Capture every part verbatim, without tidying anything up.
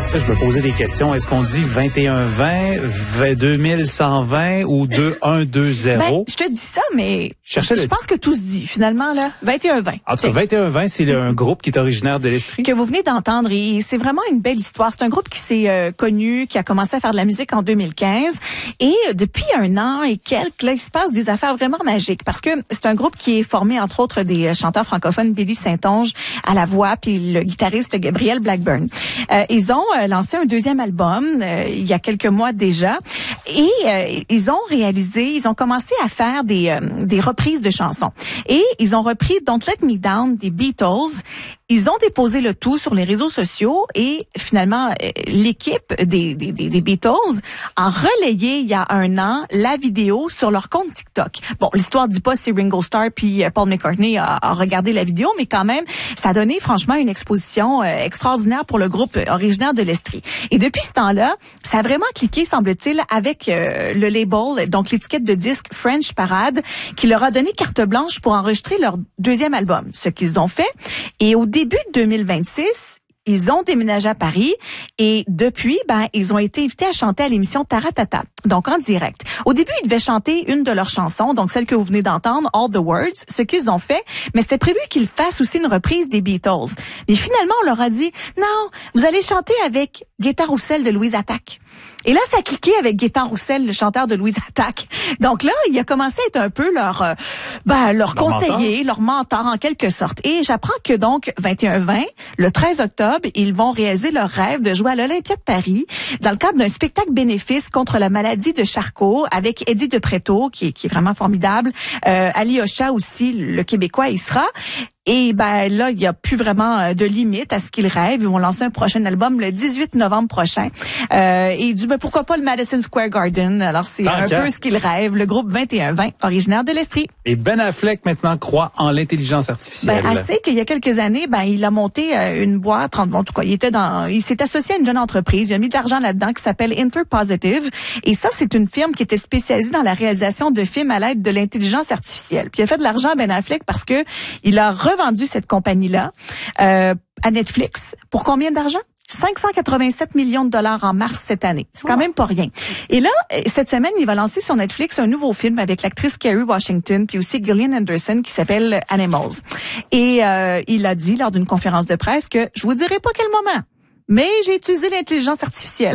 Je me posais des questions. Est-ce qu'on dit vingt et un vingt, deux mille cent vingt ou deux un deux zéro? Ben, je te dis ça, mais je, je le... pense que tout se dit, finalement, là. vingt et un vingt. En tout cas, vingt et un vingt, c'est le, un groupe qui est originaire de l'Estrie. Que vous venez d'entendre, et c'est vraiment une belle histoire. C'est un groupe qui s'est euh, connu, qui a commencé à faire de la musique en deux mille quinze. Et euh, depuis un an et quelques, là, il se passe des affaires vraiment magiques. Parce que c'est un groupe qui est formé, entre autres, des euh, chanteurs francophones Billy Saint-Onge à la voix, puis le guitariste Gabriel Blackburn. Euh, ils ont euh, lancé un deuxième album euh, il y a quelques mois déjà, et euh, ils ont réalisé, ils ont commencé à faire des euh, des reprises de chansons, et ils ont repris Don't Let Me Down des Beatles. Ils ont déposé le tout sur les réseaux sociaux, et finalement l'équipe des, des, des Beatles a relayé il y a un an la vidéo sur leur compte TikTok. Bon, l'histoire dit pas si Ringo Starr puis Paul McCartney a, a regardé la vidéo, mais quand même, ça a donné franchement une exposition euh, extraordinaire pour le groupe originaire de l'Estrie. Et depuis ce temps-là, ça a vraiment cliqué, semble-t-il, avec euh, le label, donc l'étiquette de disque French Parade, qui leur a donné carte blanche pour enregistrer leur deuxième album, ce qu'ils ont fait. Et au début de deux mille vingt-six, ils ont déménagé à Paris, et depuis, ben, ils ont été invités à chanter à l'émission Taratata, donc en direct. Au début, ils devaient chanter une de leurs chansons, donc celle que vous venez d'entendre, All the Words, ce qu'ils ont fait, mais c'était prévu qu'ils fassent aussi une reprise des Beatles. Mais finalement, on leur a dit, non, vous allez chanter avec Gaétan Roussel de Louise Attaque. Et là, ça a cliqué avec Gaétan Roussel, le chanteur de Louise Attaque. Donc là, il a commencé à être un peu leur, euh, ben, leur, leur conseiller, mentor. leur mentor en quelque sorte. Et j'apprends que donc, vingt et un vingt, le treize octobre, ils vont réaliser leur rêve de jouer à l'Olympia de Paris dans le cadre d'un spectacle bénéfice contre la maladie de Charcot avec Eddie de Pretto, qui est, qui est vraiment formidable. Euh, Ali Ocha aussi, le Québécois, il sera. Et ben là, il n'y a plus vraiment de limite à ce qu'ils rêvent. Ils vont lancer un prochain album le dix-huit novembre prochain. Euh, et du ben pourquoi pas le Madison Square Garden. Alors c'est Tant un qu'à. peu ce qu'ils rêvent. Le groupe vingt et un vingt, originaire de l'Estrie. Et Ben Affleck maintenant croit en l'intelligence artificielle. Ben assez qu'il y a quelques années, ben il a monté euh, une boîte. En tout cas, il était dans, il s'est associé à une jeune entreprise. Il a mis de l'argent là-dedans qui s'appelle Interpositive. Et ça, c'est une firme qui était spécialisée dans la réalisation de films à l'aide de l'intelligence artificielle. Puis il a fait de l'argent Ben Affleck parce que il a vendu cette compagnie-là euh, à Netflix. Pour combien d'argent? cinq cent quatre-vingt-sept millions de dollars en mars cette année. C'est quand même pas rien. Et là, cette semaine, il va lancer sur Netflix un nouveau film avec l'actrice Kerry Washington puis aussi Gillian Anderson qui s'appelle Animals. Et euh, il a dit lors d'une conférence de presse que je vous dirai pas quel moment, mais j'ai utilisé l'intelligence artificielle.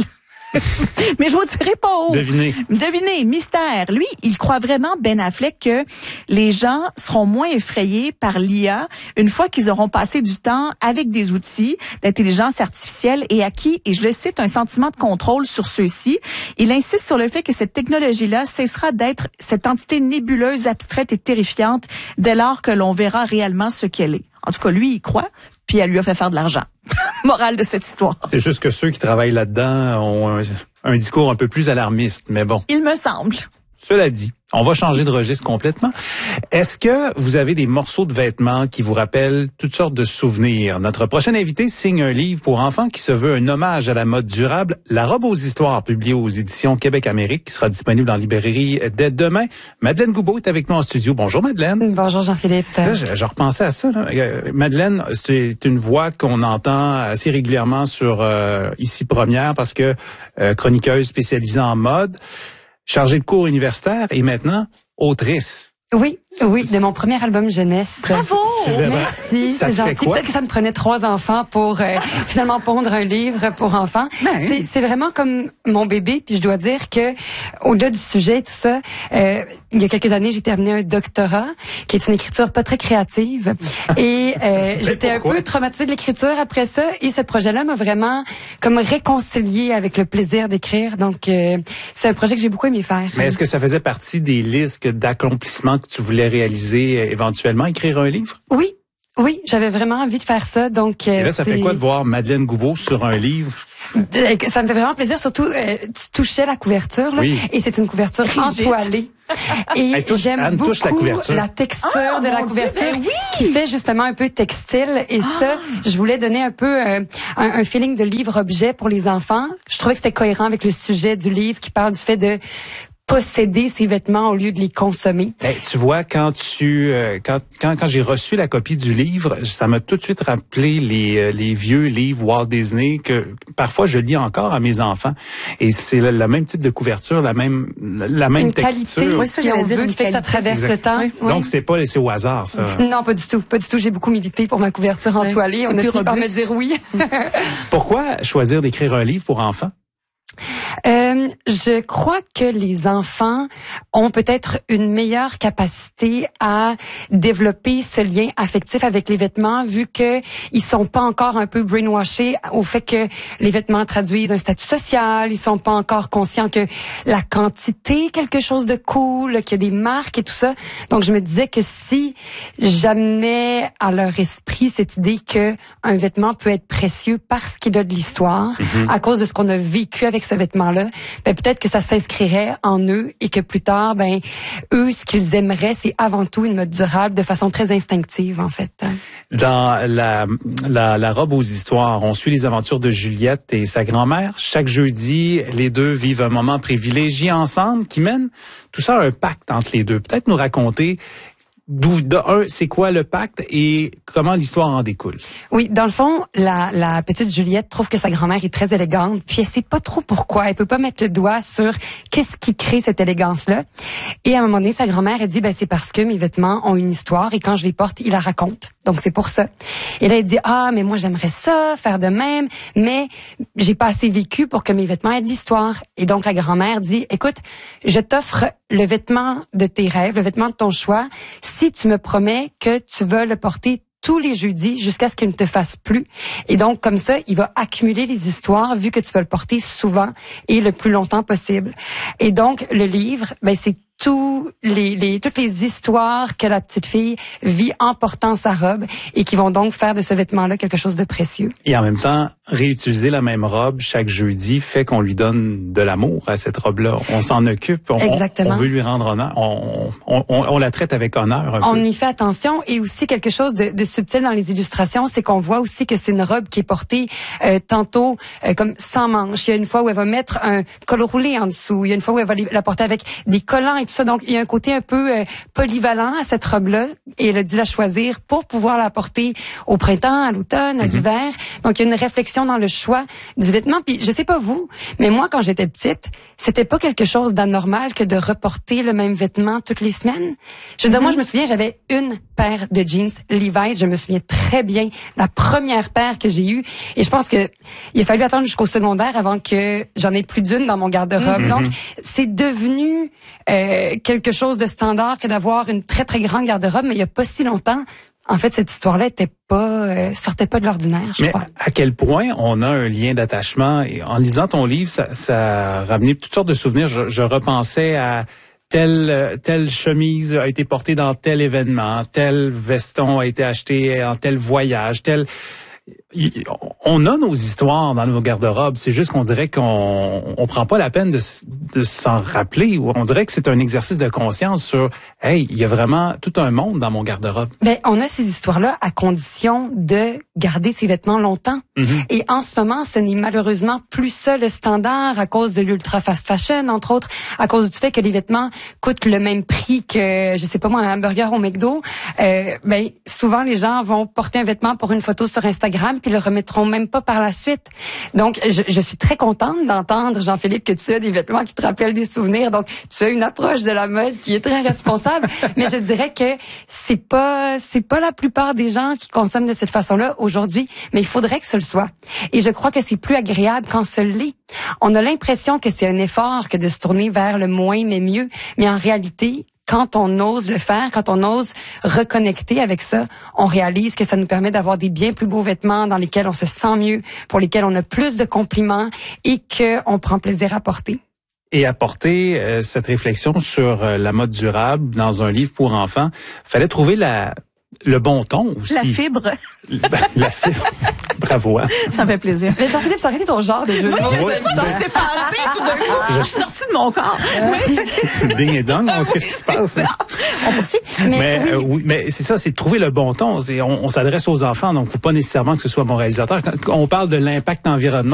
Mais je vous dirai pas où. Devinez. Devinez, mystère. Lui, il croit vraiment, Ben Affleck, que les gens seront moins effrayés par l'I A une fois qu'ils auront passé du temps avec des outils d'intelligence artificielle et acquis, et je le cite, un sentiment de contrôle sur ceux-ci. Il insiste sur le fait que cette technologie-là cessera d'être cette entité nébuleuse, abstraite et terrifiante dès lors que l'on verra réellement ce qu'elle est. En tout cas, lui, il croit, puis elle lui a fait faire de l'argent. Morale de cette histoire. C'est juste que ceux qui travaillent là-dedans ont un, un discours un peu plus alarmiste, mais bon. Il me semble. Cela dit, on va changer de registre complètement. Est-ce que vous avez des morceaux de vêtements qui vous rappellent toutes sortes de souvenirs? Notre prochain invité signe un livre pour enfants qui se veut un hommage à la mode durable, La robe aux histoires, publié aux éditions Québec-Amérique, qui sera disponible en librairie dès demain. Madeleine Goubeau est avec nous en studio. Bonjour Madeleine. Bonjour Jean-Philippe. Là, je, je repensais à ça. Là. Madeleine, c'est une voix qu'on entend assez régulièrement sur euh, Ici Première parce que euh, chroniqueuse spécialisée en mode, chargée de cours universitaires et maintenant autrice. Oui, oui, de mon premier album jeunesse. Bravo! Merci, c'est gentil. Peut-être que ça me prenait trois enfants pour euh, finalement pondre un livre pour enfants. Ben, c'est, c'est vraiment comme mon bébé, puis je dois dire que au-delà du sujet et tout ça, euh, il y a quelques années, j'ai terminé un doctorat qui est une écriture pas très créative et euh, j'étais un peu traumatisée de l'écriture après ça, et ce projet-là m'a vraiment comme réconcilié avec le plaisir d'écrire. Donc euh, c'est un projet que j'ai beaucoup aimé faire. Mais est-ce que ça faisait partie des listes d'accomplissements que tu voulais réaliser euh, éventuellement, écrire un livre? Oui, oui, j'avais vraiment envie de faire ça. Donc, et là, ça fait quoi de voir Madeleine Goubeau sur un livre? Ça me fait vraiment plaisir, surtout euh, tu touchais la couverture là, oui. Et c'est une couverture entoilée. Et touche, j'aime Anne beaucoup la, la texture ah, de la couverture Dieu, ben oui. qui fait justement un peu textile. Et ah. ça, je voulais donner un peu euh, un, un feeling de livre-objet pour les enfants. Je trouvais que c'était cohérent avec le sujet du livre qui parle du fait de posséder ses vêtements au lieu de les consommer. Ben, tu vois, quand tu euh, quand quand quand j'ai reçu la copie du livre, ça m'a tout de suite rappelé les euh, les vieux livres Walt Disney que parfois je lis encore à mes enfants, et c'est le, le même type de couverture, la même la même une texture. Qualité, oui, ça j'allais dire, une fait que ça traverse exact. Le temps. Oui. Oui. Donc c'est pas laissé au hasard, ça. Non, pas du tout, pas du tout. J'ai beaucoup milité pour ma couverture en oui. toilette. On a fini par me dire oui. Pourquoi choisir d'écrire un livre pour enfants? Euh, je crois que les enfants ont peut-être une meilleure capacité à développer ce lien affectif avec les vêtements, vu que ils sont pas encore un peu brainwashés au fait que les vêtements traduisent un statut social. Ils sont pas encore conscients que la quantité est quelque chose de cool, qu'il y a des marques et tout ça. Donc je me disais que si j'amenais à leur esprit cette idée que un vêtement peut être précieux parce qu'il a de l'histoire, mm-hmm. à cause de ce qu'on a vécu avec ce vêtement-là, ben peut-être que ça s'inscrirait en eux et que plus tard, ben eux, ce qu'ils aimeraient, c'est avant tout une mode durable de façon très instinctive, en fait. Dans la, la, la robe aux histoires, on suit les aventures de Juliette et sa grand-mère. Chaque jeudi, les deux vivent un moment privilégié ensemble qui mène tout ça à un pacte entre les deux. Peut-être nous raconter d'où, de un, c'est quoi le pacte et comment l'histoire en découle? Oui, dans le fond, la, la petite Juliette trouve que sa grand-mère est très élégante, puis elle sait pas trop pourquoi. Elle peut pas mettre le doigt sur qu'est-ce qui crée cette élégance-là. Et à un moment donné, sa grand-mère, elle dit, ben, c'est parce que mes vêtements ont une histoire et quand je les porte, ils la racontent. Donc, c'est pour ça. Et là, elle dit, ah, mais moi, j'aimerais ça, faire de même, mais j'ai pas assez vécu pour que mes vêtements aient de l'histoire. Et donc, la grand-mère dit, écoute, je t'offre le vêtement de tes rêves, le vêtement de ton choix, si tu me promets que tu vas le porter tous les jeudis jusqu'à ce qu'il ne te fasse plus. Et donc, comme ça, il va accumuler les histoires vu que tu vas le porter souvent et le plus longtemps possible. Et donc, le livre, ben, c'est tous les, les, toutes les histoires que la petite fille vit en portant sa robe et qui vont donc faire de ce vêtement-là quelque chose de précieux. Et en même temps, réutiliser la même robe chaque jeudi fait qu'on lui donne de l'amour à cette robe-là. On s'en occupe, on, Exactement. on veut lui rendre honneur, on, on, on, on la traite avec honneur. Un on peu. y fait attention et aussi quelque chose de, de subtil dans les illustrations, c'est qu'on voit aussi que c'est une robe qui est portée euh, tantôt euh, comme sans manches. Il y a une fois où elle va mettre un col roulé en dessous. Il y a une fois où elle va la porter avec des collants et tout ça. Donc, il y a un côté un peu euh, polyvalent à cette robe-là et elle a dû la choisir pour pouvoir la porter au printemps, à l'automne, à mm-hmm. l'hiver. Donc, il y a une réflexion dans le choix du vêtement. Puis, je sais pas vous, mais moi, quand j'étais petite, c'était pas quelque chose d'anormal que de reporter le même vêtement toutes les semaines. Je veux dire, mm-hmm. moi, je me souviens, j'avais une paire de jeans Levi's. Je me souviens très bien la première paire que j'ai eue. Et je pense que il a fallu attendre jusqu'au secondaire avant que j'en ai plus d'une dans mon garde-robe. Mm-hmm. Donc, c'est devenu euh, quelque chose de standard que d'avoir une très, très grande garde-robe. Mais il y a pas si longtemps, en fait, cette histoire-là était pas euh, sortait pas de l'ordinaire, je Mais crois. À quel point on a un lien d'attachement, et en lisant ton livre, ça, ça a ramené toutes sortes de souvenirs. Je, je repensais à telle telle chemise a été portée dans tel événement, tel veston a été acheté en tel voyage, tel. On a nos histoires dans nos garde-robes. C'est juste qu'on dirait qu'on on prend pas la peine de, de s'en rappeler. On dirait que c'est un exercice de conscience sur « Hey, il y a vraiment tout un monde dans mon garde-robe. » Ben, on a ces histoires-là à condition de garder ses vêtements longtemps. Mm-hmm. Et en ce moment, ce n'est malheureusement plus ça le standard à cause de l'ultra fast fashion, entre autres, à cause du fait que les vêtements coûtent le même prix que, je sais pas moi, un hamburger au McDo. Euh, ben, souvent, les gens vont porter un vêtement pour une photo sur Instagram puis le remettront même pas par la suite. Donc, je, je suis très contente d'entendre, Jean-Philippe, que tu as des vêtements qui te rappellent des souvenirs. Donc, tu as une approche de la mode qui est très responsable. Mais je dirais que c'est pas, c'est pas la plupart des gens qui consomment de cette façon-là aujourd'hui. Mais il faudrait que ce le soit. Et je crois que c'est plus agréable quand ce l'est. On a l'impression que c'est un effort que de se tourner vers le moins mais mieux. Mais en réalité, quand on ose le faire, quand on ose reconnecter avec ça, on réalise que ça nous permet d'avoir des bien plus beaux vêtements dans lesquels on se sent mieux, pour lesquels on a plus de compliments et qu'on prend plaisir à porter. Et apporter euh, cette réflexion sur euh, la mode durable dans un livre pour enfants, fallait trouver la le bon ton aussi. La fibre. La, la fibre. Bravo, hein? Ça me fait plaisir. Mais Jean-Philippe, ça aurait été ton genre de jeu. Oui, je sais pas, ça s'est passé tout d'un coup. Je suis sortie de mon corps. Oui. Ding et dong, qu'est-ce qui se passe? On poursuit. Mais, mais oui, euh, oui mais c'est ça, c'est de trouver le bon ton. C'est, on, on s'adresse aux enfants, donc faut pas nécessairement que ce soit mon réalisateur. Quand on parle de l'impact environnemental,